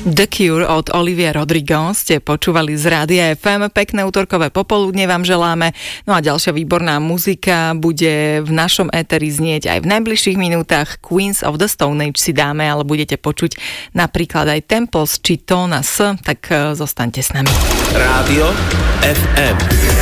The Cure od Olivia Rodrigo ste počúvali z Rádia FM. Pekné útorkové popoludne vám želáme. No a ďalšia výborná muzika bude v našom éteri znieť aj v najbližších minútach. Queens of the Stone Age si dáme, ale budete počuť napríklad aj Temples či Tóna S, tak zostaňte s nami. Rádio FM.